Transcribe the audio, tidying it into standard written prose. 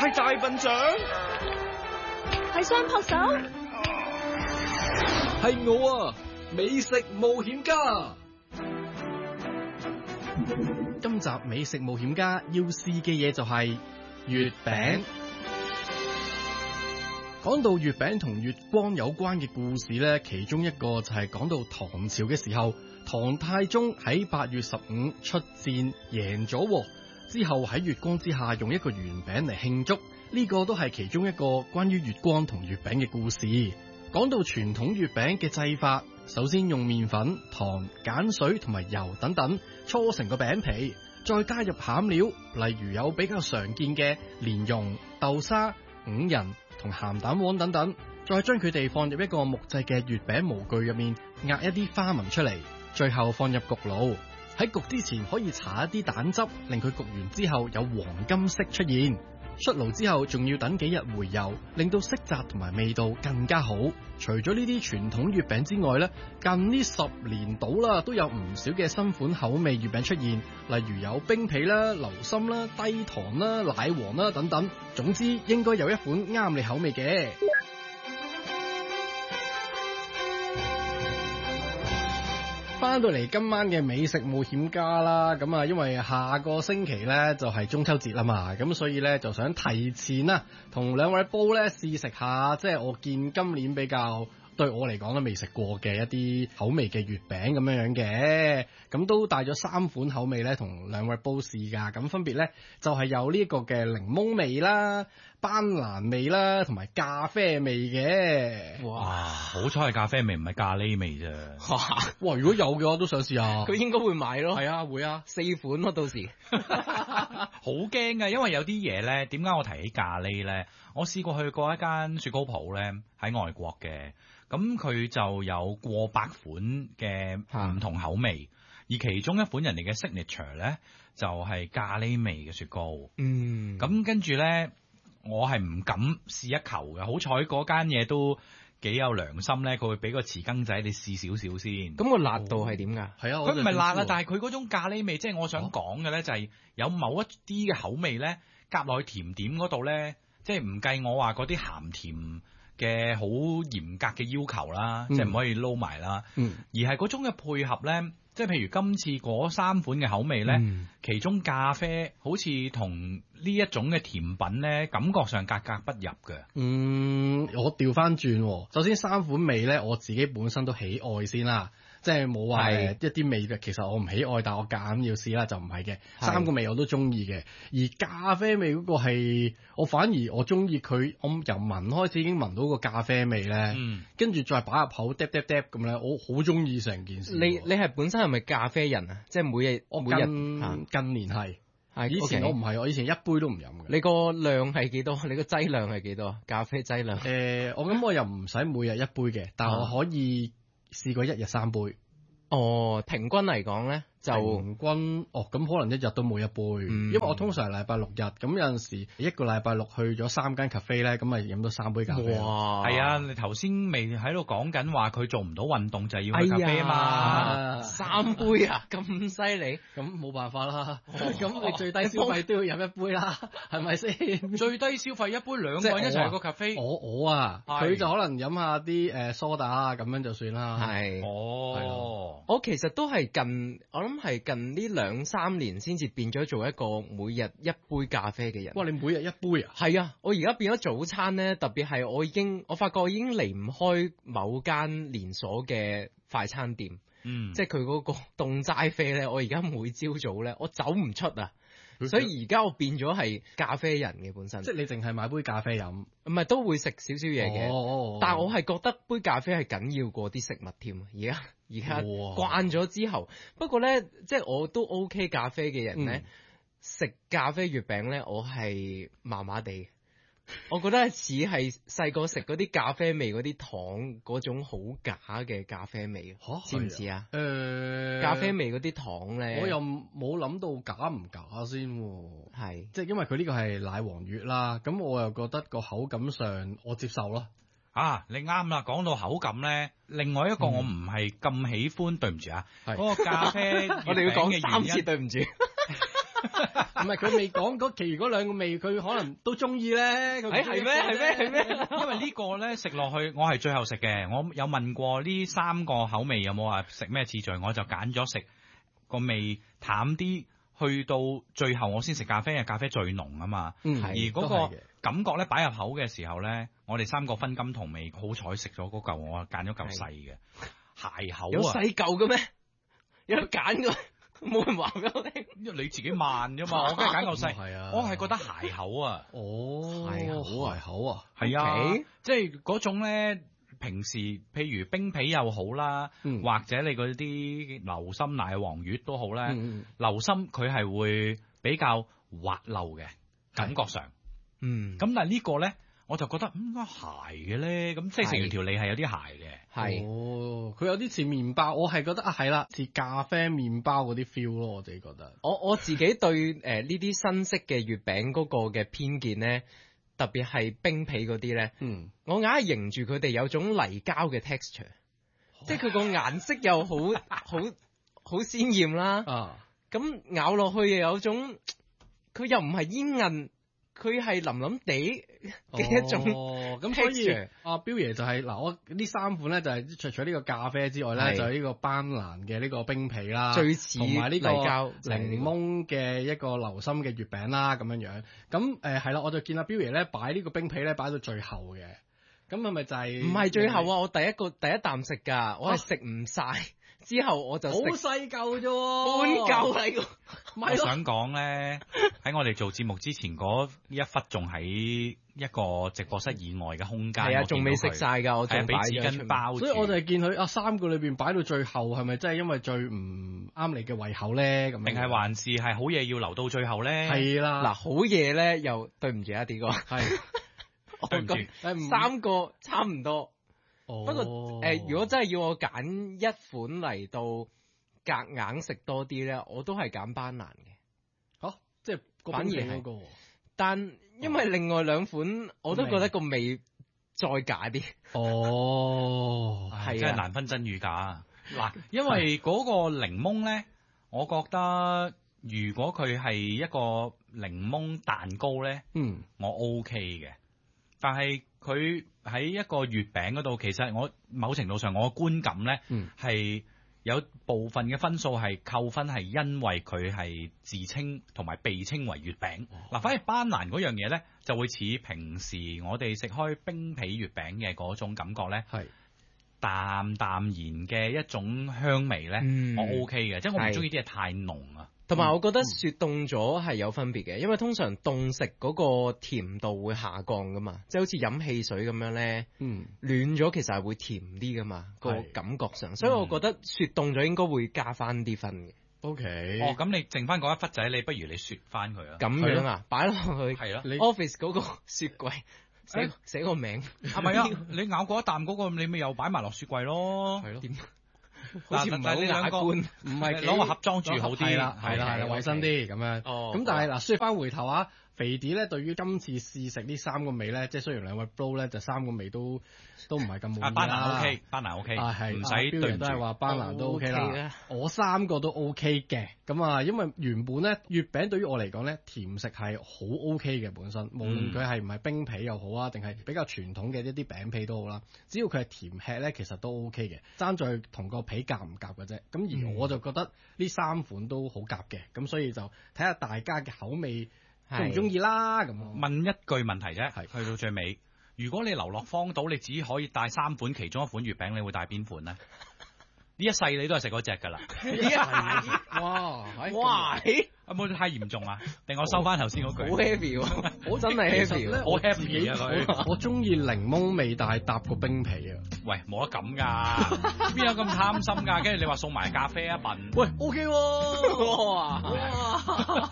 係大笨象， 係雙撲手， 係我啊！美食冒險家。今集美食冒險家要試嘅嘢就係月餅。講到月餅同月光有關嘅故事呢，其中一個就係講到唐朝嘅時候，唐太宗喺8月15出戰贏咗，之後喺月光之下用一個圓餅嚟慶祝，呢個都係其中一個關於月光同月餅嘅故事。講到傳統月餅嘅製法，首先用麵粉、糖、鹼水同埋油等等搓成個餅皮，再加入餡料，例如有比較常見嘅蓮蓉、豆沙、五仁同鹹蛋黃等等，再將佢哋放入一個木製嘅月餅模具入面，壓一啲花紋出嚟，最後放入焗爐。喺焗之前可以搽一啲蛋汁，令佢焗完之後有黃金色出現。出爐之後仲要等幾日回油，令到色澤同埋味道更加好。除咗呢啲傳統月餅之外呢，近呢10年到啦，都有唔少嘅新款口味月餅出現，例如有冰皮啦、流心啦、低糖啦、奶黃啦等等。總之應該有一款啱你口味嘅。翻到嚟今晚嘅美食冒險家啦，咁啊，因為下個星期咧就係中秋節啦嘛，咁所以咧就想提前啦，同兩位煲咧試食下，即係我見今年比較對我嚟講都未食過嘅一啲口味嘅月餅咁樣樣嘅，咁都帶咗3款口味咧同兩位煲試噶，咁分別咧就係有呢一個嘅檸檬味啦、班蘭味啦，同埋咖啡味嘅。 哇！好彩係咖啡味，唔係咖喱味啫。 哇！如果有嘅話，都想試下。 佢應該會買咯。 係啊，會啊 ，4款咯，到時。 好驚噶，因為有啲嘢咧，點解我提起咖喱咧？我試過去過一間雪糕鋪咧，喺外國嘅，咁佢就有過百款嘅唔同口味，而其中一款人哋嘅 signature 咧，就係咖喱味嘅雪糕。咁跟住咧，我係唔敢試一球嘅，好彩嗰間嘢都幾有良心咧，佢會俾個匙羹仔你試少少先。 咁個辣度係點㗎？ 係啊， 佢唔係辣啊，但係佢嗰種咖喱味，即係我想講嘅咧，就係有某一啲嘅口味咧，夾落去甜點嗰度咧，即係唔計我話嗰啲鹹甜嘅好嚴格嘅要求啦，即係唔可以撈埋啦，而係嗰種嘅配合咧，即係譬如今次嗰3款嘅口味咧，其中咖啡好似同呢一種嘅甜品咧，感覺上格格不入嘅。 我調翻轉，首先3款味咧，我自己本身都喜愛先啦。即係冇話一啲味嘅，其實我唔喜愛，但我夾硬要試啦，就唔係嘅。3個味我都中意嘅，而咖啡味嗰個係我反而我中意佢，我由聞開始已經聞到個咖啡味咧，跟住再擺入口嗒嗒嗒咁咧，我好中意成件事。 你係本身係咪咖啡人啊？即係每日近年係，以前我唔係，我以前一杯都唔飲嘅。 你個量係幾多？你個劑量係幾多？咖啡劑量？ 我又唔使每日一杯嘅，但我可以試過1日3杯。 平均嚟講咧，就平均咁可能一日都冇一杯，因為我通常係禮拜6日，咁有陣時一個禮拜6去咗3間 cafe 咧，咁咪飲到3杯咖啡。 哇！係啊，你頭先未喺度講緊話佢做唔到運動就係要去咖啡啊嘛 ，3杯啊，咁犀利， 咁冇辦法啦。咁你最低消費都要飲一杯啦，係咪先？ 最低消費一杯2個人一齊去個咖啡。 我佢就可能飲下啲梳打啊，咁樣就算啦。 係我其實都係我諗係近呢2-3年先至變咗做一個每日一杯咖啡嘅人。 哇！你每日一杯啊？係啊，我而家變咗早餐咧，特別係我發覺我已經離唔開某間連鎖嘅快餐店。即係佢嗰個凍齋啡咧，我而家每朝早咧，我走唔出啊。所以而家我變咗係咖啡人嘅本身。 即係你淨係買杯咖啡飲， 唔係都會食少少嘢嘅。但係我係覺得杯咖啡係緊要過啲食物添。而家慣咗之後，不過咧，即係我都 OK 咖啡嘅人咧，食咖啡月餅咧，我係麻麻地。我覺得似係細個食嗰啲咖啡味嗰啲糖嗰種好假嘅咖啡味，似唔似啊？咖啡味嗰啲糖咧， 我又冇諗到假唔假先。係，即係因為佢呢個係奶黃月啦，咁我又覺得個口感上我接受咯。 你啱啦，講到口感咧，另外一個我唔係咁喜歡，對唔住啊，嗰個咖啡我哋要講3次對唔住。 唔係佢未講嗰其餘嗰兩個味，佢可能都中意咧。 係咩？ 因為呢個咧食落去，我係最後食嘅。我有問過呢3個口味有冇話食咩次序，我就揀咗食個味淡啲，去到最後我先食咖啡，因為咖啡最濃啊嘛。而嗰個感覺咧擺入口嘅時候咧，我哋3個分甘同味，好彩食咗嗰嚿，我揀咗嚿細嘅鞋口啊！ 有細嚿嘅咩？有得揀嘅？冇人話俾我聽， 因為你自己慢啫嘛，我梗係揀嚿細。我係覺得鞋口啊， 鞋口啊， 係啊，即係嗰種咧，平時譬如冰皮又好啦，或者你嗰啲流心奶黃月都好咧，流心佢係會比較滑溜嘅感覺上，咁但係呢個咧。我就覺得應該鞋嘅咧，咁即係食完條脷係有啲鞋嘅。 係，佢有啲似麵包，我係覺得係啦，似咖啡麵包嗰啲 feel 咯，我自己覺得。 我自己對呢啲新式嘅月餅嗰個嘅偏見咧，特別係冰皮嗰啲咧，我硬係認住佢哋有種泥膠嘅 texture，即係佢個顏色又好鮮豔啦。咁咬落去又有種，佢又唔係煙韌。佢係腍腍地嘅一種咁所以阿彪爺就係嗱，我呢3款咧就係除咗呢個咖啡之外咧，就係呢個班蘭嘅呢個冰皮啦， 最似同埋呢個檸檬嘅一個流心嘅月餅啦咁樣樣。咁係啦，我就見阿彪爺咧擺呢個冰皮咧擺到最後嘅，咁係咪就係？唔係最後啊！我第一啖食㗎，我係食唔晒。之後我就好細嚿啫， 半嚿嚟㗎。 我想講咧，喺我哋做節目之前嗰一忽仲喺一個直播室以外嘅空間， 係啊，仲未食晒㗎，我仲俾紙巾包住。 所以我就係見佢3個裏邊擺到最後，係咪真係因為最唔啱你嘅胃口咧？咁定係還是係好嘢要留到最後咧？ 係啦， 嗱，好嘢咧又對唔住啊，啲哥， 係對唔住，3個差唔多。不過如果真係要我揀一款嚟到夾硬食多啲咧，我都係揀班蘭嘅。 即係反而嗰個。 但因為另外2款我都覺得個味再假啲。 係真係難分真與假。嗱，因為嗰個檸檬咧，我覺得如果佢係一個檸檬蛋糕咧，我 OK 嘅。但係佢喺一個月餅嗰度，其實我某程度上我嘅觀感咧，係有部分嘅分數係扣分，係因為佢係自稱同埋被稱為月餅。嗱，反而班蘭嗰樣嘢咧，就會似平時我哋食開冰皮月餅嘅嗰種感覺咧，係淡淡然嘅一種香味咧，我 OK 嘅，即係我唔中意啲嘢太濃啊。 同埋我覺得雪凍咗係有分別嘅，因為通常凍食嗰個甜度會下降噶嘛，即係好似飲汽水咁樣咧，暖咗其實係會甜啲噶嘛，個感覺上，所以我覺得雪凍咗應該會加翻啲分嘅。 OK， 咁你剩翻嗰一忽仔，你不如你雪翻佢啊？ 咁樣啊，擺落去係咯 ，office 嗰個雪櫃寫個名， 係咪啊？你咬過一啖嗰個，你咪又擺埋落雪櫃咯， 係咯。 好似唔係好雅觀， 唔係攞個盒裝住好啲啦， 係啦，衞生啲咁樣。咁但係嗱，説翻回頭啊，肥啲咧對於今次試食呢3個味咧，即係雖然2位 bro 咧就3個味都唔係咁滿意啦。 班蘭 OK，班蘭 OK，唔使對唔住。 都係話班蘭都 OK 啦。我3個都 OK 嘅。咁啊，因為原本咧月餅對於我嚟講咧，甜食係好 OK 嘅本身，無論佢係唔係冰皮又好啊，定係比較傳統嘅一啲餅皮都好啦，只要佢係甜吃咧，其實都 OK 嘅。爭在同個皮夾唔夾嘅啫。咁而我就覺得呢3款都好夾嘅，咁所以就睇下大家嘅口味中唔中意啦。咁問一句問題啫，去到最尾，如果你流落荒島，你只可以帶3款其中一款月餅，你會帶邊款呢？呢一世你都係食嗰隻㗎啦！ 哇！ 有冇太嚴重啊？定我收翻頭先嗰句？ 好 heavy 喎，我真係 heavy 喎， 好 happy 啊佢！ 我中意檸檬味，但係搭個冰皮啊！ 喂，冇得咁㗎，邊有咁貪心㗎？跟住你話送埋咖啡一份， 喂 OK 喎！哇！